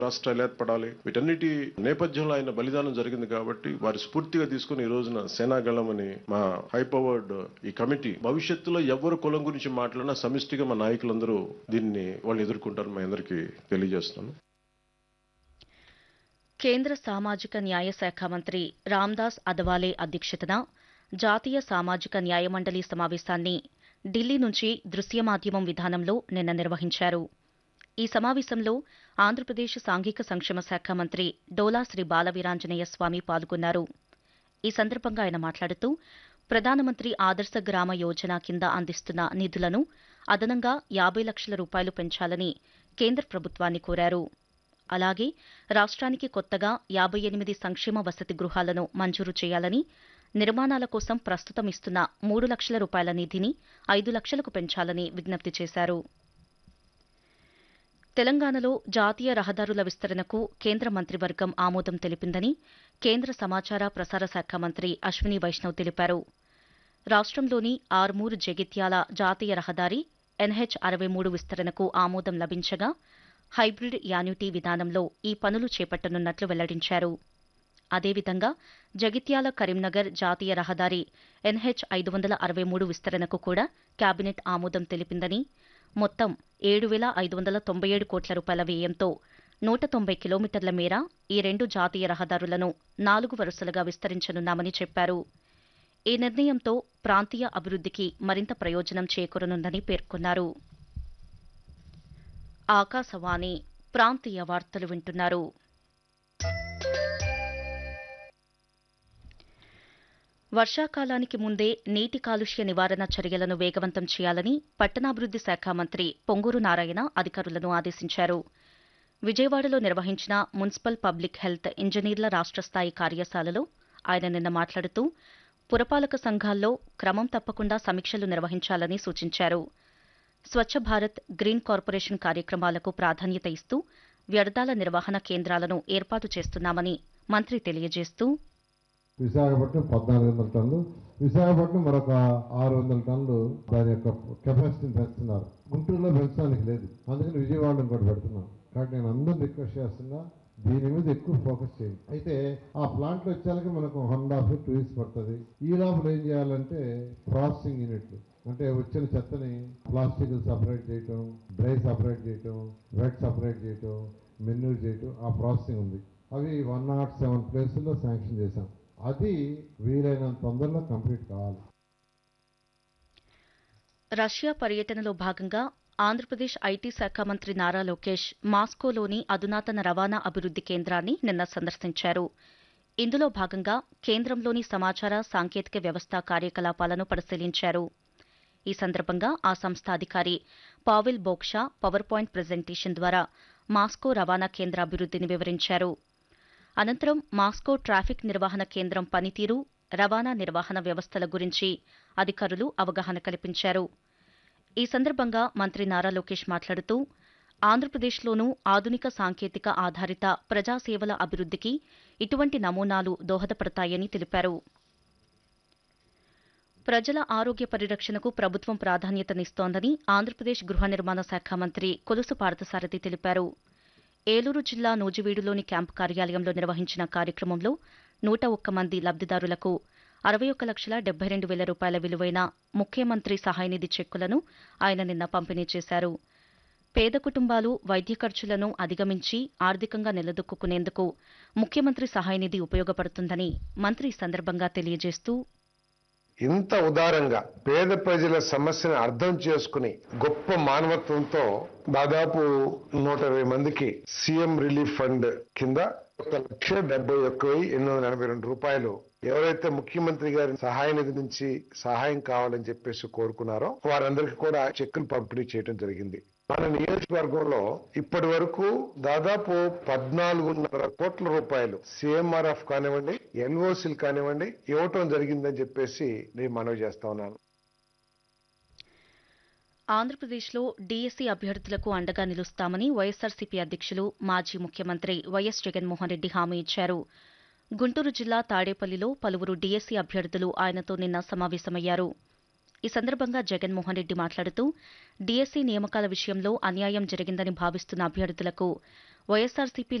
రాష్ట్రాలు ఏర్పడాలి. వీటన్నిటి నేపథ్యంలో ఆయన బలిదానం జరిగింది కాబట్టి వారి స్ఫూర్తిగా తీసుకుని ఈ రోజున సేనాగళం అని మా హై పవర్డ్ ఈ కమిటీ భవిష్యత్తులో ఎవరు కులం గురించి మాట్లాడినా సమిష్టిగా మా నాయకులందరూ దీన్ని వాళ్ళు ఎదుర్కొంటారు మీ అందరికీ తెలియజేస్తున్నాను. కేంద్ర సామాజిక న్యాయ శాఖ మంత్రి రామ్దాస్ అథవాలే అధ్యక్షతన జాతీయ సామాజిక న్యాయ మండలి సమావేశాన్ని ఢిల్లీ నుంచి దృశ్య మాధ్యమం విధానంలో నిన్న నిర్వహించారు. ఈ సమావేశంలో ఆంధ్రప్రదేశ్ సాంఘిక సంక్షేమ శాఖ మంత్రి డోలా శ్రీ బాలవీరాంజనేయ స్వామి పాల్గొన్నారు. ఈ సందర్భంగా ఆయన మాట్లాడుతూ ప్రధానమంత్రి ఆదర్శ గ్రామ యోజన కింద అందిస్తున్న నిధులను అదనంగా 50 లక్షల రూపాయలు పెంచాలని కేంద్ర ప్రభుత్వాన్ని కోరారు. అలాగే రాష్ట్రానికి కొత్తగా 58 సంక్షేమ వసతి గృహాలను మంజూరు చేయాలని, నిర్మాణాల కోసం ప్రస్తుతం ఇస్తున్న 3 లక్షల రూపాయల నిధిని 5 లక్షలకు పెంచాలని విజ్ఞప్తి చేశారు. తెలంగాణలో జాతీయ రహదారుల విస్తరణకు కేంద్ర మంత్రివర్గం ఆమోదం తెలిపిందని కేంద్ర సమాచార ప్రసార శాఖ మంత్రి అశ్విని వైష్ణవ్ తెలిపారు. రాష్ట్రంలోని ఆర్మూర్ జగిత్యాల జాతీయ రహదారి NH-63 విస్తరణకు ఆమోదం లభించగా హైబ్రిడ్ యాన్యుటీ విధానంలో ఈ పనులు చేపట్టనున్నట్లు వెల్లడించారు. అదేవిధంగా జగిత్యాల కరీంనగర్ జాతీయ రహదారి NH-563 విస్తరణకు కూడా కేబినెట్ ఆమోదం తెలిపిందని, మొత్తం 7,597 కోట్ల రూపాయల వ్యయంతో 190 కిలోమీటర్ల మేర ఈ 2 జాతీయ రహదారులను 4 వరుసలుగా విస్తరించనున్నామని చెప్పారు. ఈ నిర్ణయంతో ప్రాంతీయ అభివృద్ధికి మరింత ప్రయోజనం చేకూరనుందని పేర్కొన్నారు. ఆకాశవాణి ప్రాంతీయ వార్తలు వింటున్నారు. వర్షాకాలానికి ముందే నీటి కాలుష్య నివారణ చర్యలను వేగవంతం చేయాలని పట్టణాభివృద్ది శాఖ మంత్రి పొంగూరు నారాయణ అధికారులను ఆదేశించారు. విజయవాడలో నిర్వహించిన మున్సిపల్ పబ్లిక్ హెల్త్ ఇంజనీర్ల రాష్ట్ర స్థాయి కార్యశాలలో ఆయన నిన్న మాట్లాడుతూ పురపాలక సంఘాల్లో క్రమం తప్పకుండా సమీక్షలు నిర్వహించాలని సూచించారు. స్వచ్ఛ భారత్, గ్రీన్ కార్పొరేషన్ కార్యక్రమాలకు ప్రాధాన్యత ఇస్తూ వ్యర్థాల నిర్వహణ కేంద్రాలను ఏర్పాటు చేస్తున్నామని మంత్రి తెలియజేస్తూ విశాఖపట్నం 1400 టన్నులు, విశాఖపట్నం మరొక 600 టన్నులు దాని యొక్క కెపాసిటీని పెంచుతున్నారు. గుంటూరులో పెంచడానికి లేదు, అందుకని విజయవాడలో కూడా పెడుతున్నాం. కాబట్టి నేను అందరిని రిక్వెస్ట్ చేస్తున్నా, దీని మీద ఎక్కువ ఫోకస్ చేయండి. అయితే ఆ ప్లాంట్లో వచ్చేసరికి మనకు 1.5 to 2 years పడుతుంది. ఈ లోపల ఏం చేయాలంటే ప్రాసెసింగ్ యూనిట్లు, అంటే వచ్చిన చెత్తని ప్లాస్టిక్ సపరేట్ చేయటం, డ్రై సపరేట్ చేయటం, వెట్ సపరేట్ చేయటం, మెన్యూర్ చేయటం, ఆ ప్రాసెసింగ్ ఉంది. అవి 107 ప్లేసుల్లో శాంక్షన్ చేశాం. అది వీలైనంత తొందరలో కంప్లీట్ కావాలి. రష్యా పర్యటనలో భాగంగా ఆంధ్రప్రదేశ్ ఐటీ శాఖ మంత్రి నారా లోకేష్ మాస్కోలోని అధునాతన రవాణా అభివృద్ది కేంద్రాన్ని నిన్న సందర్శించారు. ఇందులో భాగంగా కేంద్రంలోని సమాచార సాంకేతిక వ్యవస్థ కార్యకలాపాలను పరిశీలించారు. ఈ సందర్భంగా ఆ సంస్థ అధికారి పావెల్ బోక్షా పవర్ పాయింట్ ప్రెజెంటేషన్ ద్వారా మాస్కో రవాణా కేంద్ర అభివృద్దిని వివరించారు. అనంతరం మాస్కో ట్రాఫిక్ నిర్వహణ కేంద్రం పనితీరు, రవాణా నిర్వహణ వ్యవస్థల గురించి అధికారులు అవగాహన కల్పించారు. ఈ సందర్భంగా మంత్రి నారా లోకేష్ మాట్లాడుతూ ఆంధ్రప్రదేశ్లోనూ ఆధునిక సాంకేతిక ఆధారిత ప్రజాసేవల అభివృద్ధికి ఇటువంటి నమూనాలు దోహదపడతాయని తెలిపారు. ప్రజల ఆరోగ్య పరిరక్షణకు ప్రభుత్వం ప్రాధాన్యతనిస్తోందని ఆంధ్రప్రదేశ్ గృహ నిర్మాణ శాఖ మంత్రి కొలుసు పార్థసారథి తెలిపారు. ఏలూరు జిల్లా నూజివీడులోని క్యాంపు కార్యాలయంలో నిర్వహించిన కార్యక్రమంలో 101 మంది లబ్దిదారులకు 61,72,000 రూపాయల విలువైన ముఖ్యమంత్రి సహాయనిధి చెక్కులను ఆయన నిన్న పంపిణీ చేశారు. పేద కుటుంబాలు వైద్య ఖర్చులను అధిగమించి ఆర్థికంగా నిలదొక్కునేందుకు ముఖ్యమంత్రి సహాయనిధి ఉపయోగపడుతుందని మంత్రి ఈ సందర్భంగా తెలియజేస్తూ ఇంత ఉదారంగా పేద ప్రజల సమస్యను అర్థం చేసుకుని గొప్ప మానవత్వంతో దాదాపు 120 మందికి సీఎం రిలీఫ్ ఫండ్ కింద 1,71,882 రూపాయలు ఎవరైతే ముఖ్యమంత్రి గారి సహాయ నిధి నుంచి సహాయం కావాలని చెప్పేసి కోరుకున్నారో వారందరికీ కూడా చెక్కులు పంపిణీ చేయడం జరిగింది. మన నియోజకవర్గంలో ఇప్పటి వరకు దాదాపు 14.5 కోట్ల రూపాయలు CMRF కానివ్వండి, NOCలు కానివ్వండి ఇవ్వటం జరిగిందని చెప్పేసి నేను మనవి చేస్తా ఉన్నాను. ఆంధ్రప్రదేశ్లో డీఎస్సీ అభ్యర్థులకు అండగా నిలుస్తామని వైఎస్సార్సీపీ అధ్యక్షులు మాజీ ముఖ్యమంత్రి వైఎస్ జగన్మోహన్ రెడ్డి హామీ ఇచ్చారు. గుంటూరు జిల్లా తాడేపల్లిలో పలువురు డీఎస్సీ అభ్యర్థులు ఆయనతో నిన్న సమావేశమయ్యారు. ఈ సందర్భంగా జగన్మోహన్ రెడ్డి మాట్లాడుతూ డీఎస్సీ నియామకాల విషయంలో అన్యాయం జరిగిందని భావిస్తున్న అభ్యర్థులకు వైఎస్సార్సీపీ